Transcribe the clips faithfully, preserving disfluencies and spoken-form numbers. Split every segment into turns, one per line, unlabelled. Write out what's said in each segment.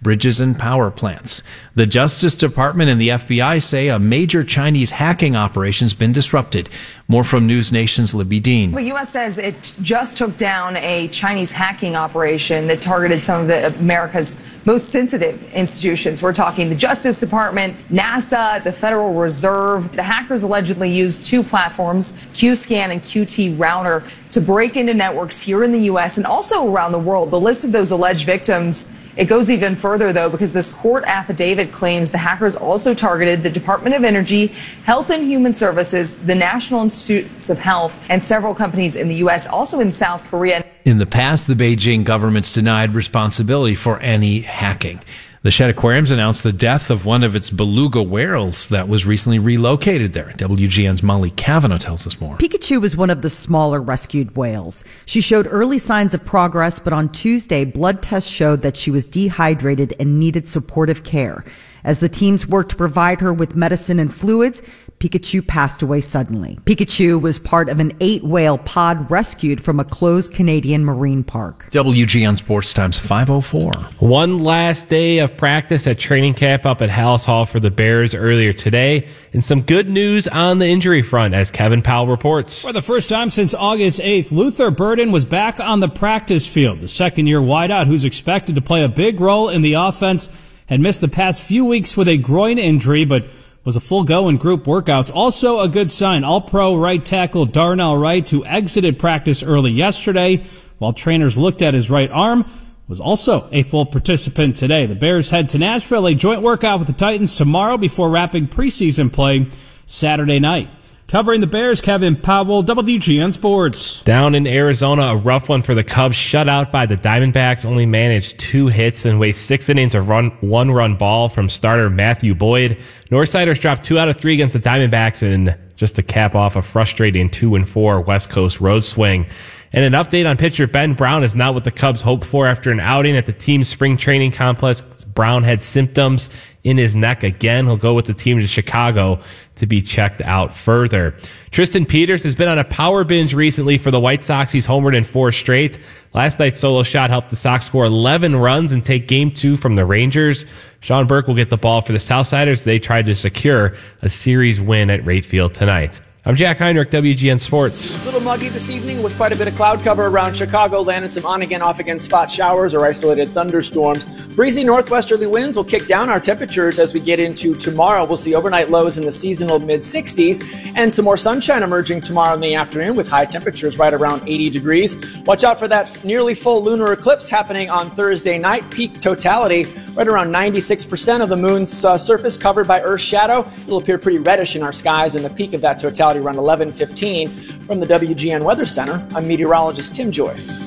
bridges, and power plants. The Justice Department and the F B I say a major Chinese hacking operation has been disrupted. More from News Nation's Libby Dean.
The U S says it just took down a Chinese hacking operation that targeted some of the America's most sensitive institutions. We're talking the Justice Department, NASA, the Federal Reserve. The hackers allegedly used two platforms, Qscan and Q T Router, to break into networks here in the U S and also around the world. The list of those alleged victims, it goes even further, though, because this court affidavit claims the hackers also targeted the Department of Energy, Health and Human Services, the National Institutes of Health, and several companies in the U S, also in South Korea.
In the past, the Beijing government's denied responsibility for any hacking. The Shedd Aquariums announced the death of one of its beluga whales that was recently relocated there. W G N's Molly Cavanaugh tells us more.
Pikachu was one of the smaller rescued whales. She showed early signs of progress, but on Tuesday, blood tests showed that she was dehydrated and needed supportive care. As the teams worked to provide her with medicine and fluids, Pikachu passed away suddenly. Pikachu was part of an eight-whale pod rescued from a closed Canadian marine park.
W G N Sports Times five oh four.
One last day of practice at training camp up at Hallis Hall for the Bears earlier today. And some good news on the injury front, as Kevin Powell reports.
For the first time since August eighth, Luther Burden was back on the practice field. The second-year wideout, who's expected to play a big role in the offense, had missed the past few weeks with a groin injury, but was a full go in group workouts. Also a good sign, All-Pro right tackle Darnell Wright, who exited practice early yesterday while trainers looked at his right arm, was also a full participant today. The Bears head to Nashville, a joint workout with the Titans tomorrow before wrapping preseason play Saturday night. Covering the Bears, Kevin Powell, W G N Sports.
Down in Arizona, a rough one for the Cubs, shut out by the Diamondbacks, only managed two hits and waste six innings of run, one-run ball from starter Matthew Boyd. Northsiders dropped two out of three against the Diamondbacks, and just to cap off a frustrating two and four West Coast road swing. And an update on pitcher Ben Brown is not what the Cubs hoped for after an outing at the team's spring training complex. Brown had symptoms in his neck again. He'll go with the team to Chicago to be checked out further. Tristan Peters has been on a power binge recently for the White Sox. He's homered in four straight. Last night's solo shot helped the Sox score eleven runs and take game two from the Rangers. Sean Burke will get the ball for the Southsiders. They tried to secure a series win at Rate Field tonight. I'm Jack Heinrich, W G N Sports.
A little muggy this evening with quite a bit of cloud cover around Chicago, landing some on-again, off-again spot showers or isolated thunderstorms. Breezy northwesterly winds will kick down our temperatures as we get into tomorrow. We'll see overnight lows in the seasonal mid-sixties and some more sunshine emerging tomorrow in the afternoon with high temperatures right around eighty degrees. Watch out for that nearly full lunar eclipse happening on Thursday night. Peak totality right around ninety-six percent of the moon's uh, surface covered by Earth's shadow. It'll appear pretty reddish in our skies, and the peak of that totality around eleven fifteen. From the W G N Weather Center, I'm meteorologist Tim Joyce.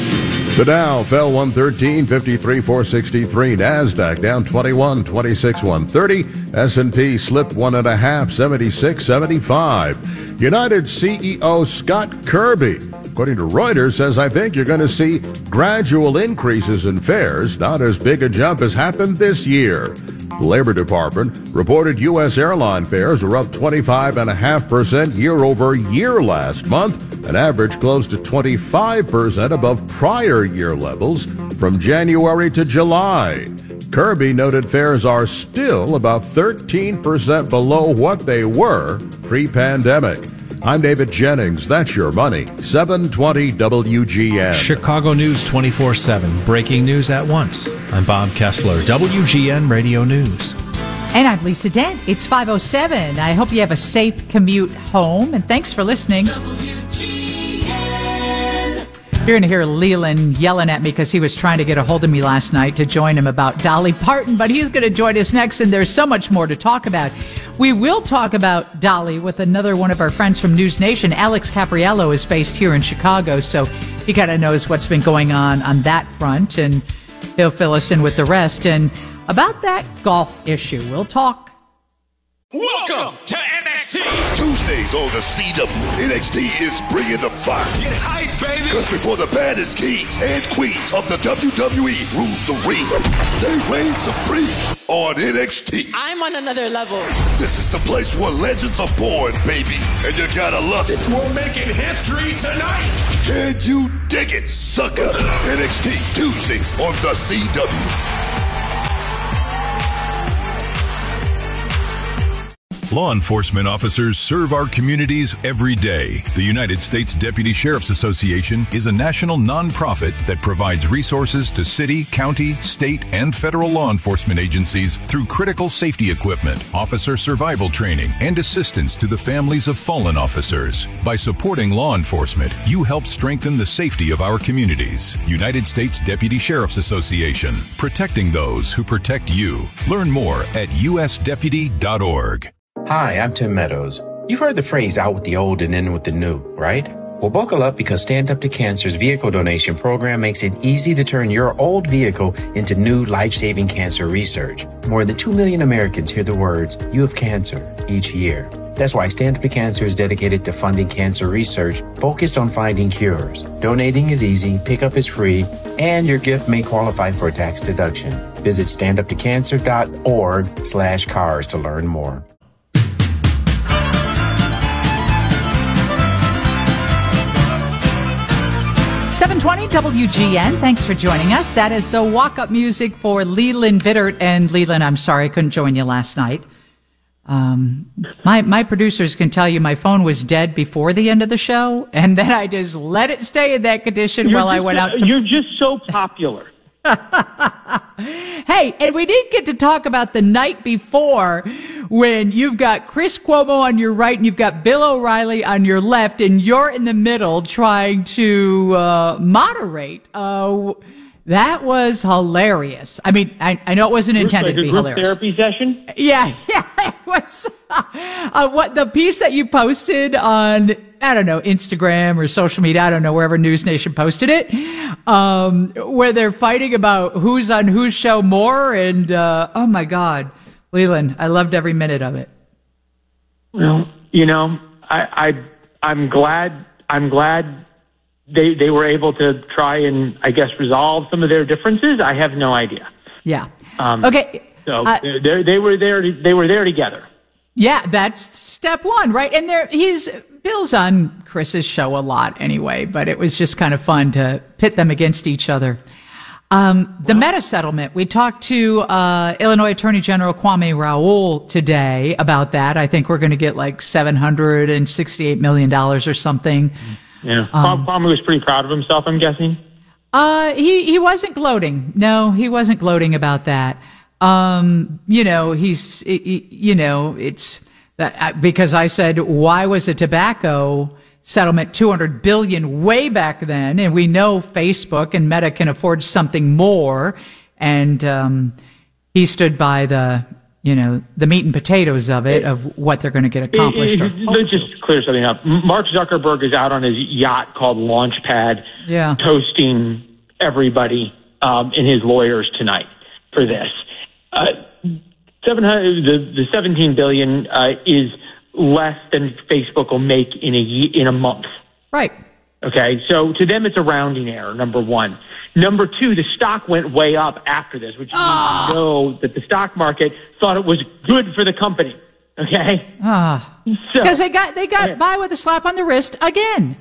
The Dow fell one thirteen, fifty-three four sixty-three. NASDAQ down twenty-one, twenty-six one thirty. S and P slipped one and a half, seventy-six seventy-five. United C E O Scott Kirby, according to Reuters, says, I think you're going to see gradual increases in fares, not as big a jump as happened this year. The Labor Department reported U S airline fares were up twenty-five point five percent year over year last month, an average close to twenty-five percent above prior year levels from January to July. Kirby noted fares are still about thirteen percent below what they were pre-pandemic. I'm David Jennings. That's your money. seven twenty W G N.
Chicago News twenty-four seven. Breaking news at once. I'm Bob Kessler, W G N Radio News.
And I'm Lisa Dent. It's five oh seven. I hope you have a safe commute home, and thanks for listening. You're going to hear Leland yelling at me because he was trying to get a hold of me last night to join him about Dolly Parton, but he's going to join us next, and there's so much more to talk about. We will talk about Dolly with another one of our friends from News Nation. Alex Capriello is based here in Chicago, so he kind of knows what's been going on on that front, and he'll fill us in with the rest. And about that golf issue, we'll talk.
Welcome to N X T.
Tuesdays on the C W, N X T is bringing the fire.
Get hype, baby.
Because before the baddest kings and queens of the W W E rules the ring, they reign supreme on N X T.
I'm on another level.
This is the place where legends are born, baby. And you gotta love it.
We're making history tonight.
Can you dig it, sucker? N X T Tuesdays on the C W.
Law enforcement officers serve our communities every day. The United States Deputy Sheriff's Association is a national nonprofit that provides resources to city, county, state, and federal law enforcement agencies through critical safety equipment, officer survival training, and assistance to the families of fallen officers. By supporting law enforcement, you help strengthen the safety of our communities. United States Deputy Sheriff's Association, protecting those who protect you. Learn more at u s deputy dot org.
Hi, I'm Tim Meadows. You've heard the phrase out with the old and in with the new, right? Well, buckle up because Stand Up to Cancer's vehicle donation program makes it easy to turn your old vehicle into new life-saving cancer research. More than two million Americans hear the words, "You have cancer," each year. That's why Stand Up to Cancer is dedicated to funding cancer research focused on finding cures. Donating is easy, pickup is free, and your gift may qualify for a tax deduction. Visit stand up to cancer dot org slash cars to learn more.
seven twenty W G N. Thanks for joining us. That is the walk-up music for Leland Vittert. And Leland, I'm sorry I couldn't join you last night. Um, my, my producers can tell you my phone was dead before the end of the show, and then I just let it stay in that condition
you're
while
just,
I went out to...
You're just so popular.
Hey, and we didn't get to talk about the night before when you've got Chris Cuomo on your right and you've got Bill O'Reilly on your left, and you're in the middle trying to uh, moderate. Uh, that was hilarious. I mean, I, I know it wasn't intended
like
to be
a group
hilarious.
Therapy session?
Yeah, yeah, it was. Uh, what the piece that you posted on, I don't know, Instagram or social media, I don't know, wherever News Nation posted it, um, where they're fighting about who's on whose show more, and uh, oh my God, Leland, I loved every minute of it.
Well, you know, I, I I'm glad I'm glad they they were able to try and, I guess, resolve some of their differences. I have no idea.
Yeah.
Um,
okay.
So
uh,
they they were there they were there together.
Yeah, that's step one, right? And there, he's Bill's on Chris's show a lot anyway, but it was just kind of fun to pit them against each other. Um, the wow. Meta settlement. We talked to uh, Illinois Attorney General Kwame Raoul today about that. I think we're going to get like seven hundred sixty-eight million dollars or something.
Yeah,
um,
Kwame was pretty proud of himself, I'm guessing.
Uh, he he wasn't gloating. No, he wasn't gloating about that. Um, you know, he's, he, you know, it's that because I said, why was a tobacco settlement two hundred billion dollars way back then? And we know Facebook and Meta can afford something more. And, um, he stood by the, you know, the meat and potatoes of it, of what they're going to get accomplished.
It, it, let's just clear something up. Mark Zuckerberg is out on his yacht called Launchpad,
yeah,
toasting everybody, um, and his lawyers tonight for this. Uh, seven hundred, the, the seventeen billion uh, is less than Facebook will make in a in a month.
Right.
Okay. So to them, it's a rounding error. Number one. Number two, the stock went way up after this, which
ah.
means you know that the stock market thought it was good for the company. Okay.
Ah. Because so, they got they got uh, by with a slap on the wrist again.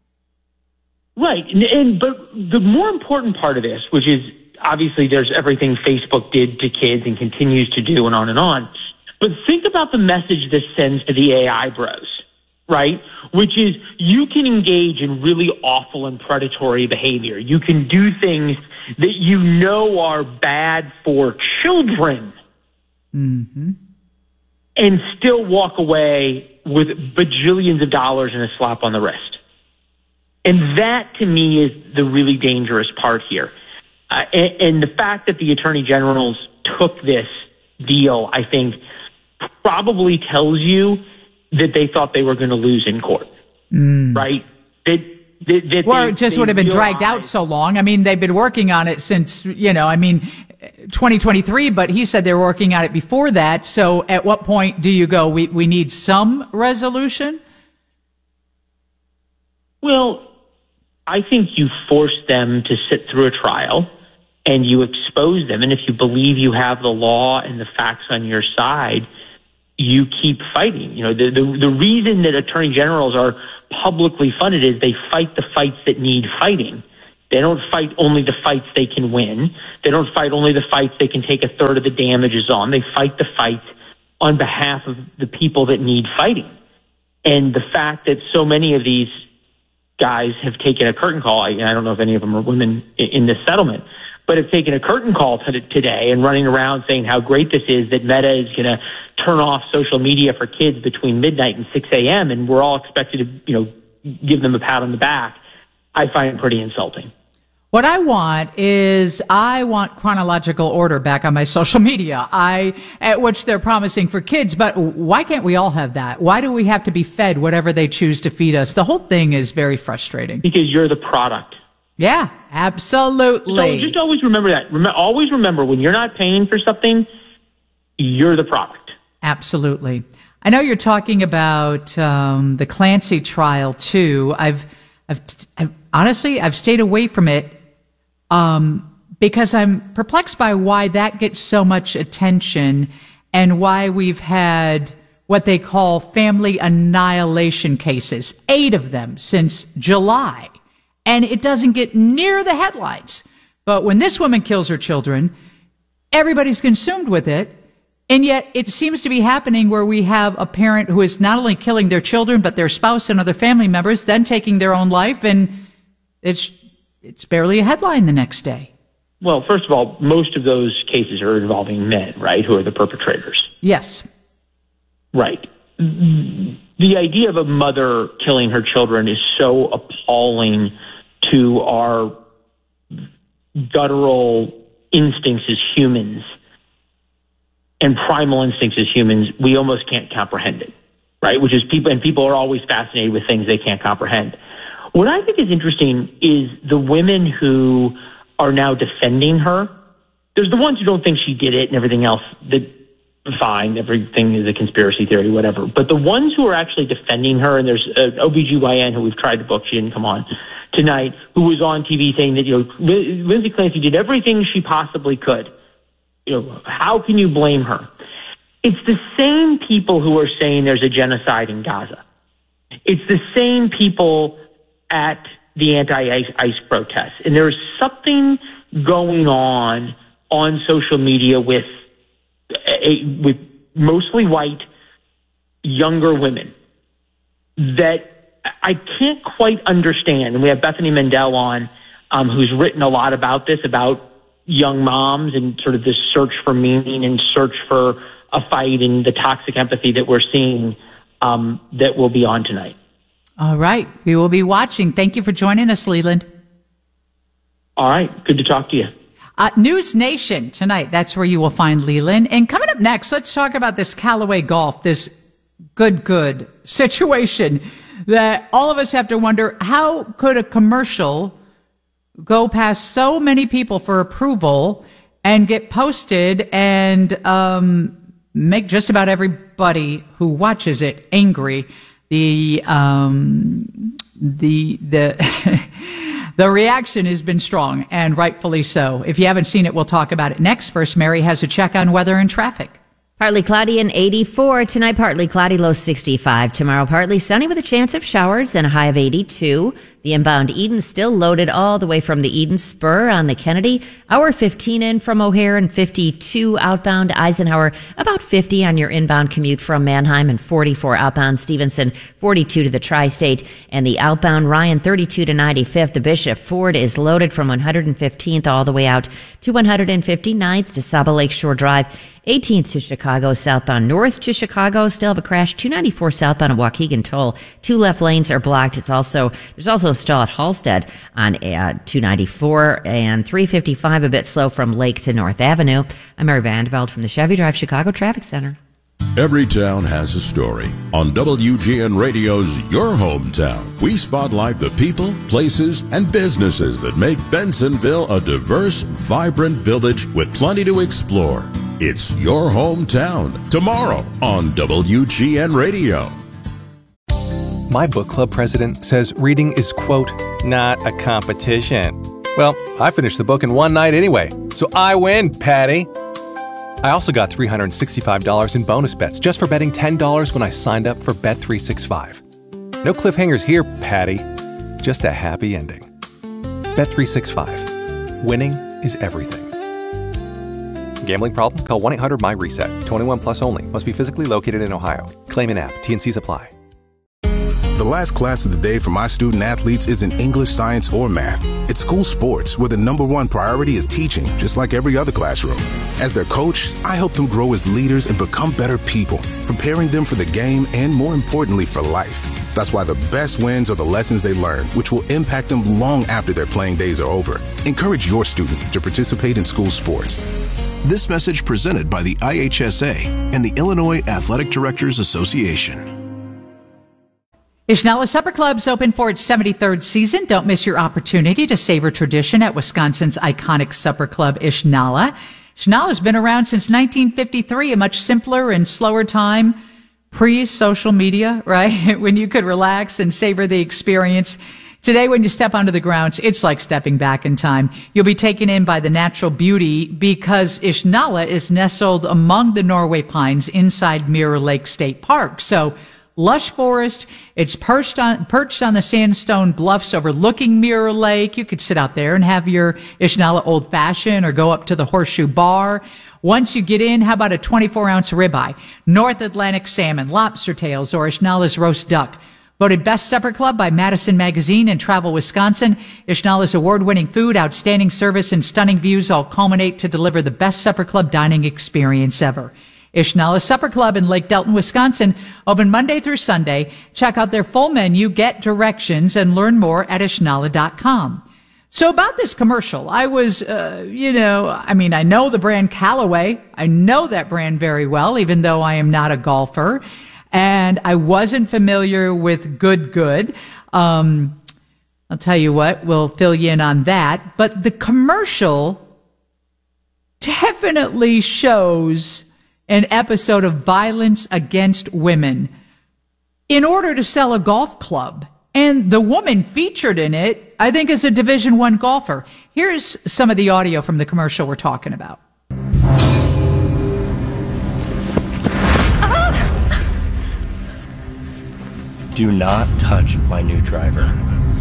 Right. And, and but the more important part of this, which is, obviously, there's everything Facebook did to kids and continues to do and on and on. But think about the message this sends to the A I bros, right? Which is you can engage in really awful and predatory behavior. You can do things that you know are bad for children
mm-hmm.
and still walk away with bajillions of dollars and a slap on the wrist. And that, to me, is the really dangerous part here. Uh, and, and the fact that the attorney generals took this deal, I think, probably tells you that they thought they were going to lose in court,
mm.
right? That, that, that
or
they,
it just
they
would have been
realized,
dragged out so long. I mean, they've been working on it since, you know, I mean, twenty twenty-three, but he said they were working on it before that. So at what point do you go, we, we need some resolution?
Well, I think you force them to sit through a trial and you expose them. And if you believe you have the law and the facts on your side, you keep fighting. You know, the, the, the reason that attorney generals are publicly funded is they fight the fights that need fighting. They don't fight only the fights they can win. They don't fight only the fights they can take a third of the damages on. They fight the fights on behalf of the people that need fighting. And the fact that so many of these guys have taken a curtain call, I, I don't know if any of them are women in, in this settlement, but have taken a curtain call to, today and running around saying how great this is, that Meta is going to turn off social media for kids between midnight and six a.m. and we're all expected to, you know, give them a pat on the back, I find pretty insulting.
What I want is I want chronological order back on my social media, I at which they're promising for kids. But why can't we all have that? Why do we have to be fed whatever they choose to feed us? The whole thing is very frustrating.
Because you're the product.
Yeah, absolutely.
So just always remember that. Rem- always remember when you're not paying for something, you're the product.
Absolutely. I know you're talking about um, the Clancy trial too. I've, I've, I've honestly, I've stayed away from it. Um, because I'm perplexed by why that gets so much attention and why we've had what they call family annihilation cases, eight of them since July. And it doesn't get near the headlines. But when this woman kills her children, everybody's consumed with it. And yet it seems to be happening where we have a parent who is not only killing their children, but their spouse and other family members, then taking their own life. And it's It's barely a headline the next day.
Well, first of all, most of those cases are involving men, right, who are the perpetrators.
Yes.
Right. The idea of a mother killing her children is so appalling to our guttural instincts as humans and primal instincts as humans, we almost can't comprehend it, right? Which is people, and people are always fascinated with things they can't comprehend. What I think is interesting is the women who are now defending her. There's the ones who don't think she did it and everything else. That fine, everything is a conspiracy theory, whatever. But the ones who are actually defending her, and there's an O B G Y N who we've tried to book, she didn't come on tonight, who was on T V saying that, you know, Lindsay Clancy did everything she possibly could. You know, how can you blame her? It's the same people who are saying there's a genocide in Gaza. It's the same people at the anti-ICE ICE protests. And there's something going on on social media with a, with mostly white, younger women that I can't quite understand. And we have Bethany Mendel on, um, who's written a lot about this, about young moms and sort of this search for meaning and search for a fight and the toxic empathy that we're seeing, um, that will be on tonight.
All right. We will be watching. Thank you for joining us, Leland.
All right. Good to talk to you.
Uh, News Nation tonight. That's where you will find Leland. And coming up next, let's talk about this Callaway Golf, this good, good situation that all of us have to wonder, how could a commercial go past so many people for approval and get posted and um, make just about everybody who watches it angry? The, um, the, the, the reaction has been strong, and rightfully so. If you haven't seen it, we'll talk about it next. First, Mary has a check on weather and traffic.
Partly cloudy and eighty-four. Tonight, partly cloudy, low sixty-five. Tomorrow, partly sunny with a chance of showers and a high of eighty-two. The inbound Eden still loaded all the way from the Eden Spur on the Kennedy. Hour fifteen in from O'Hare and fifty-two outbound Eisenhower. About fifty on your inbound commute from Mannheim and forty-four outbound Stevenson. forty-two to the Tri-State. And the outbound Ryan, thirty-two to ninety-fifth. The Bishop Ford is loaded from one hundred fifteenth all the way out to one hundred fifty-ninth to Saba Lakeshore Drive. eighteenth to Chicago, southbound north to Chicago. Still have a crash, two ninety-four southbound at Waukegan Toll. Two left lanes are blocked. It's also, there's also a stall at Halstead on uh, two ninety-four and three fifty-five, a bit slow from Lake to North Avenue. I'm Mary Vandeveld from the Chevy Drive Chicago Traffic Center.
Every town has a story. On W G N Radio's Your Hometown, we spotlight the people, places, and businesses that make Bensonville a diverse, vibrant village with plenty to explore. It's Your Hometown, tomorrow on W G N Radio.
My book club president says reading is, quote, not a competition. Well, I finished the book in one night anyway, so I win, Patty. I also got three hundred sixty-five dollars in bonus bets just for betting ten dollars when I signed up for Bet three sixty-five. No cliffhangers here, Patty. Just a happy ending. Bet three sixty-five. Winning is everything. Gambling problem? Call one eight hundred my reset. twenty-one plus only. Must be physically located in Ohio. Claim in app. T N Cs apply.
The last class of the day for my student athletes isn't English, science, or math. It's school sports, where the number one priority is teaching, just like every other classroom. As their coach, I help them grow as leaders and become better people, preparing them for the game and, more importantly, for life. That's why the best wins are the lessons they learn, which will impact them long after their playing days are over. Encourage your student to participate in school sports.
This message presented by the I H S A and the Illinois Athletic Directors Association.
Ishnala Supper Club's open for its seventy-third season. Don't miss your opportunity to savor tradition at Wisconsin's iconic supper club, Ishnala. Ishnala's been around since nineteen fifty-three, a much simpler and slower time, pre-social media, right? When you could relax and savor the experience. Today, when you step onto the grounds, it's like stepping back in time. You'll be taken in by the natural beauty because Ishnala is nestled among the Norway pines inside Mirror Lake State Park. So, lush forest. It's perched on, perched on the sandstone bluffs overlooking Mirror Lake. You could sit out there and have your Ishnala Old Fashioned or go up to the Horseshoe Bar. Once you get in, how about a twenty-four ounce ribeye, North Atlantic salmon, lobster tails, or Ishnala's roast duck? Voted Best Supper Club by Madison Magazine and Travel Wisconsin. Ishnala's award-winning food, outstanding service, and stunning views all culminate to deliver the best supper club dining experience ever. Ishnala Supper Club in Lake Delton, Wisconsin, open Monday through Sunday. Check out their full menu, get directions, and learn more at ishnala dot com. So about this commercial, I was, uh, you know, I mean, I know the brand Callaway. I know that brand very well, even though I am not a golfer. And I wasn't familiar with Good Good. Um, I'll tell you what, we'll fill you in on that. But the commercial definitely shows an episode of violence against women in order to sell a golf club. And the woman featured in it, I think, is a Division One golfer. Here's some of the audio from the commercial we're talking about.
Do not touch my new driver.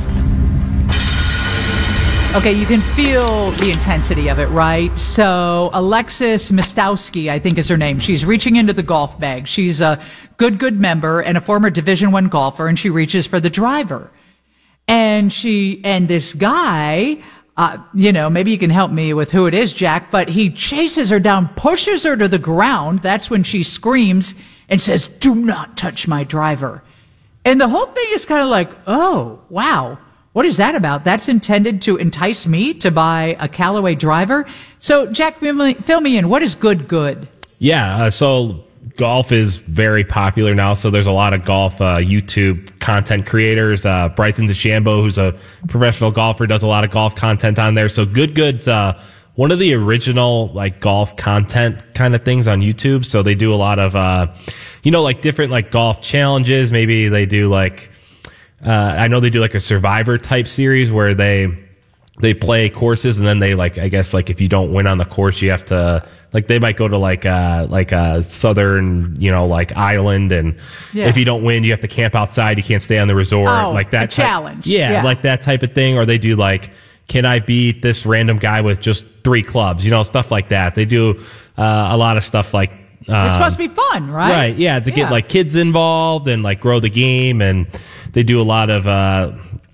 Okay, you can feel the intensity of it, right? So Alexis Mistowski, I think is her name. She's reaching into the golf bag. She's a Good Good member and a former Division One golfer, and she reaches for the driver. And she, and this guy, uh, you know, maybe you can help me with who it is, Jack, but he chases her down, pushes her to the ground. That's when she screams and says, "Do not touch my driver." And the whole thing is kind of like, oh, wow. What is that about? That's intended to entice me to buy a Callaway driver? So, Jack, fill me, fill me in. What is Good Good?
Yeah, uh, so golf is very popular now, so there's a lot of golf uh, YouTube content creators. Uh, Bryson DeChambeau, who's a professional golfer, does a lot of golf content on there. So Good Good's uh, one of the original like golf content kind of things on YouTube. So they do a lot of, uh, you know, like different like golf challenges. Maybe they do like, uh, I know they do like a Survivor type series where they they play courses and then they like, I guess like if you don't win on the course, you have to, like they might go to like a, like a southern, you know, like island. And yeah. if you don't win, you have to camp outside. You can't stay on the resort.
Oh,
like that
a
type,
challenge.
Yeah, yeah. Like that type of thing. Or they do like, can I beat this random guy with just three clubs? You know, stuff like that. They do uh, a lot of stuff like, um,
it's supposed to be fun, right?
Right. Yeah. To
yeah.
get like kids involved and like grow the game. And they do a lot of, uh,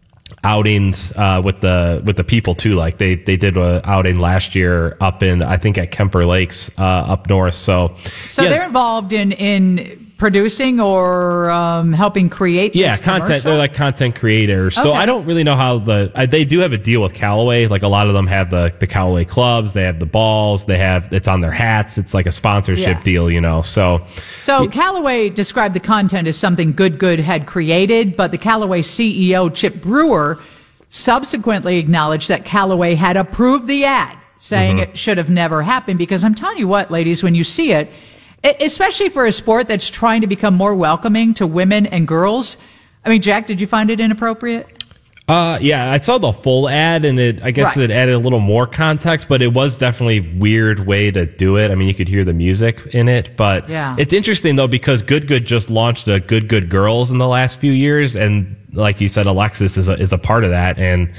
outings uh with the with the people too. Like they they did a outing last year up in I think at Kemper Lakes uh up north. So
so
yeah.
they're involved in in producing or um helping create
yeah
this
content
commercial?
They're like content creators.
Okay.
So I don't really know how the uh, they do have a deal with Callaway. Like a lot of them have the the Callaway clubs, they have the balls, they have it's on their hats. It's like a sponsorship
Yeah.
deal, you know. So
So Callaway described the content as something Good Good had created, but the Callaway C E O, Chip Brewer, subsequently acknowledged that Callaway had approved the ad, saying
Mm-hmm.
it should have never happened. Because I'm telling you what, ladies, when you see it, e- especially for a sport that's trying to become more welcoming to women and girls. I mean, Jack, did you find it inappropriate?
Uh, yeah, I saw the full ad and it, I guess
Right.
it added a little more context, but it was definitely a weird way to do it. I mean, you could hear the music in it, but
Yeah.
it's interesting though, because Good Good just launched a Good Good Girls in the last few years. And like you said, Alexis is a, is a part of that. And,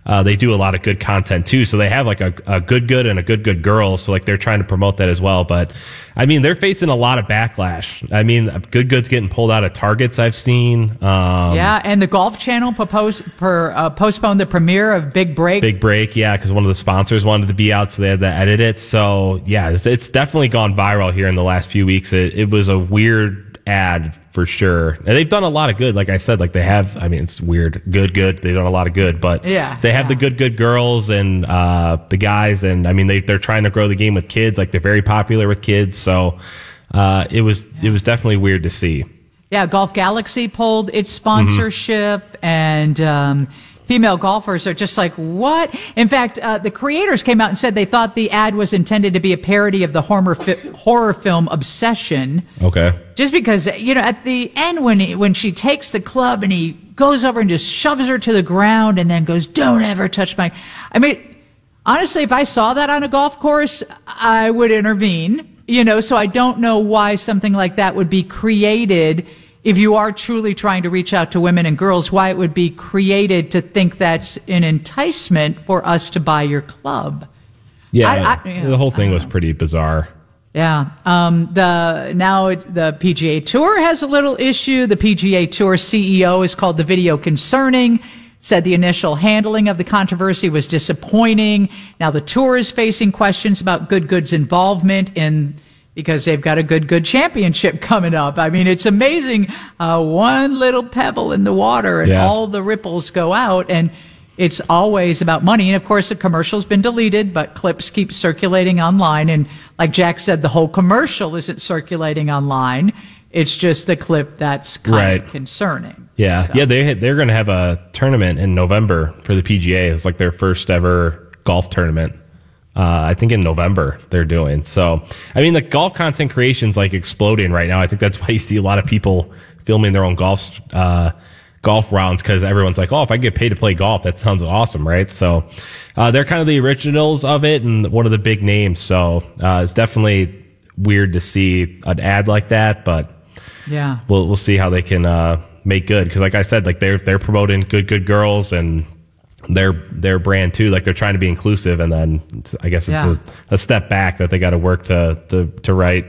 Uh, they do a lot of good content too. So they have like a, a good, good and a good, good girls. So like they're trying to promote that as well. But I mean, they're facing a lot of backlash. I mean, Good Good's getting pulled out of targets I've seen. Um,
yeah. And the Golf Channel proposed, per, uh, postponed the premiere of Big Break.
Big Break. Yeah. Cause one of the sponsors wanted to be out. So they had to edit it. So yeah, it's, it's definitely gone viral here in the last few weeks. It, it was a weird ad for sure. And they've done a lot of good. Like I said, like they have, I mean, it's weird. Good, good. They've done a lot of good, but
yeah,
they have
yeah.
the good, good girls and, uh, the guys. And I mean, they, they're trying to grow the game with kids. Like they're very popular with kids. So, uh, it was, yeah. it was definitely weird to see.
Yeah. Golf Galaxy pulled its sponsorship mm-hmm. and, um, female golfers are just like, what? In fact, uh, the creators came out and said they thought the ad was intended to be a parody of the horror, fi- horror film Obsession.
Okay.
Just because, you know, at the end when he, when she takes the club and he goes over and just shoves her to the ground and then goes, don't ever touch my, I mean, honestly, if I saw that on a golf course, I would intervene, you know, so I don't know why something like that would be created. If you are truly trying to reach out to women and girls, why it would be created to think that's an enticement for us to buy your club.
Yeah,
I, I, yeah
the whole thing was pretty bizarre.
Yeah. Um, the, now it, the P G A Tour has a little issue. The P G A Tour C E O has called the video concerning, said the initial handling of the controversy was disappointing. Now the tour is facing questions about Good Good's involvement in because they've got a Good Good championship coming up. I mean, it's amazing. Uh, one little pebble in the water and yeah. all the ripples go out, and it's always about money. And of course, the commercial's been deleted, but clips keep circulating online. And like Jack said, the whole commercial isn't circulating online. It's just the clip that's kind
right.
of concerning.
Yeah. So. Yeah. They, they're going to have a tournament in November for the P G A. It's like their first ever golf tournament. Uh, I think in November they're doing. So, I mean, the golf content creation's like exploding right now. I think that's why you see a lot of people filming their own golf, uh, golf rounds, because everyone's like, oh, if I get paid to play golf, that sounds awesome, right? So, uh, they're kind of the originals of it and one of the big names. So, uh, it's definitely weird to see an ad like that, but
yeah,
we'll, we'll see how they can, uh, make good. Cause like I said, like they're, they're promoting Good Good girls and their their brand too, like they're trying to be inclusive, and then I guess it's
yeah.
a, a step back that they got to work to to to right.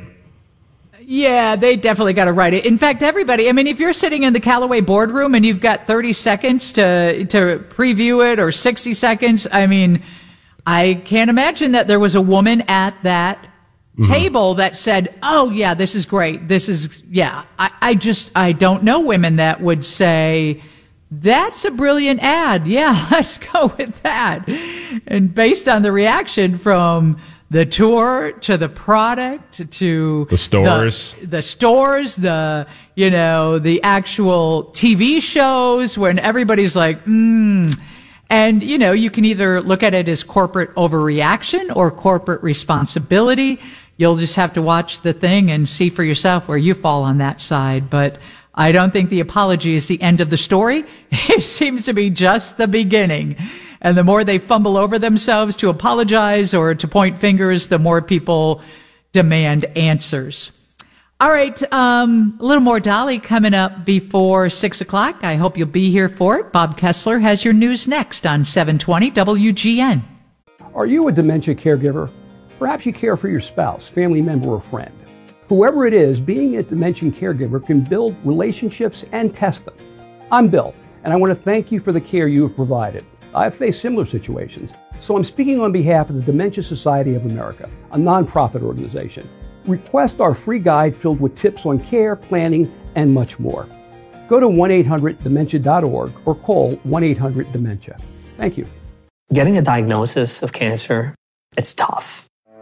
Yeah, they definitely got to write it. In fact, everybody, I mean, if you're sitting in the Callaway boardroom and you've got thirty seconds to to preview it or sixty seconds, I mean, I can't imagine that there was a woman at that mm-hmm. table that said, "Oh yeah, this is great. This is yeah." I, I just I don't know women that would say, that's a brilliant ad. Yeah, let's go with that. And based on the reaction from the tour to the product to
the stores,
the, the stores, the, you know, the actual T V shows when everybody's like, hmm. And, you know, you can either look at it as corporate overreaction or corporate responsibility. You'll just have to watch the thing and see for yourself where you fall on that side. But I don't think the apology is the end of the story. It seems to be just the beginning. And the more they fumble over themselves to apologize or to point fingers, the more people demand answers. All right, um, a little more Dolly coming up before six o'clock. I hope you'll be here for it. Bob Kessler has your news next on seven twenty W G N.
Are you a dementia caregiver? Perhaps you care for your spouse, family member, or friend. Whoever it is, being a dementia caregiver can build relationships and test them. I'm Bill, and I want to thank you for the care you have provided. I've faced similar situations, so I'm speaking on behalf of the Dementia Society of America, a nonprofit organization. Request our free guide filled with tips on care, planning, and much more. Go to one eight hundred dementia dot org or call one eight hundred dementia. Thank you.
Getting a diagnosis of cancer, it's tough.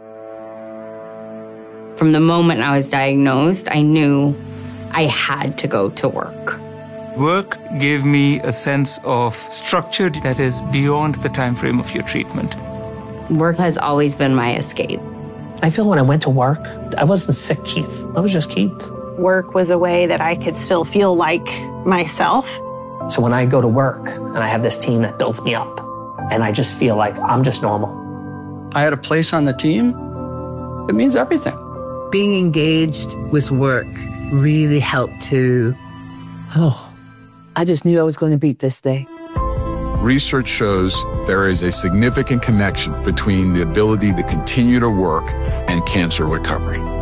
From the moment I was diagnosed, I knew I had to go to work.
Work gave me a sense of structure that is beyond the time frame of your treatment.
Work has always been my escape.
I feel when I went to work, I wasn't sick, Keith. I was just Keith.
Work was a way that I could still feel like myself.
So when I go to work and I have this team that builds me up, and I just feel like I'm just normal.
I had a place on the team. It means everything.
Being engaged with work really helped to, oh, I just knew I was going to beat this day.
research shows there is a significant connection between the ability to continue to work and cancer recovery.